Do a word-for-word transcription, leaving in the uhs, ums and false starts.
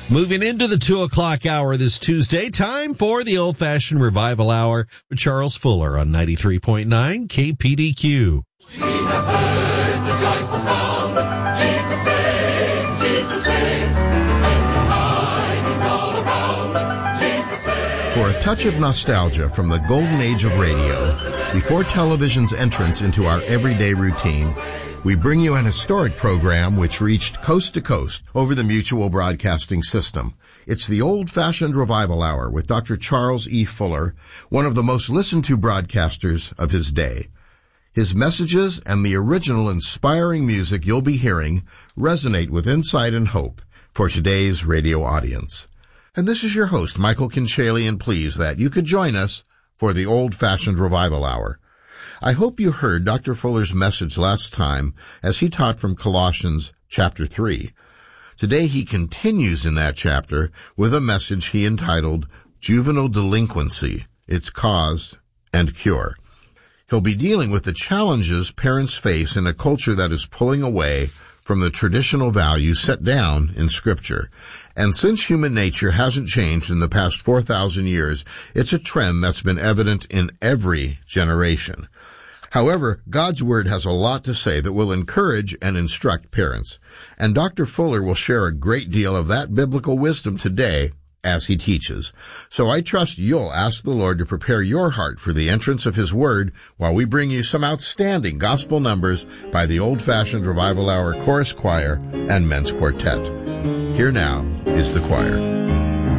Moving into the two o'clock hour this Tuesday, time for the old-fashioned revival hour with Charles Fuller on ninety-three point nine K P D Q. We have heard the joyful song, Jesus saves, Jesus saves, and the tidings all around, Jesus saves. For a touch of nostalgia from the golden age of radio, before television's entrance into our everyday routine, we bring you an historic program which reached coast to coast over the Mutual Broadcasting System. It's the Old-Fashioned Revival Hour with Doctor Charles E. Fuller, one of the most listened to broadcasters of his day. His messages and the original inspiring music you'll be hearing resonate with insight and hope for today's radio audience. And this is your host, Michael Kinchalian, pleased that you could join us for the Old-Fashioned Revival Hour. I hope you heard Doctor Fuller's message last time as he taught from Colossians chapter three. Today he continues in that chapter with a message he entitled Juvenile Delinquency, Its Cause and Cure. He'll be dealing with the challenges parents face in a culture that is pulling away from the traditional values set down in Scripture. And since human nature hasn't changed in the past four thousand years, it's a trend that's been evident in every generation. However, God's Word has a lot to say that will encourage and instruct parents, and Doctor Fuller will share a great deal of that biblical wisdom today as he teaches. So I trust you'll ask the Lord to prepare your heart for the entrance of His Word while we bring you some outstanding gospel numbers by the Old-Fashioned Revival Hour Chorus Choir and Men's Quartet. Here now is the choir.